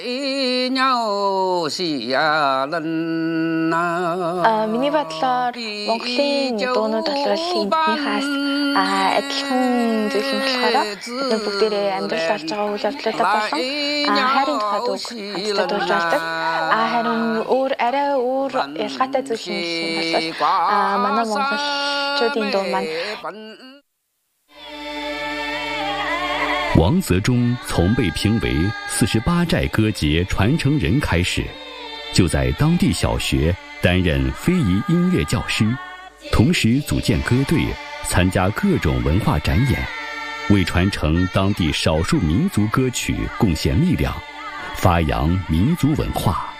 Миний бодлоор Монголын дуунууд бол энднийхээс адилхан зүйл юм болохоор бид бүгдээрээ амьдрал болж байгаа үйл явдлуудаа болон хайрын тухайд үг хамтдаа дуулж болдог. Харин арай өөр ялгаатай зүйл нь бол манай монголчуудын дуу маань 王泽中从被评为48寨歌节传承人开始，就在当地小学担任非遗音乐教师，同时组建歌队，参加各种文化展演，为传承当地少数民族歌曲贡献力量，发扬民族文化。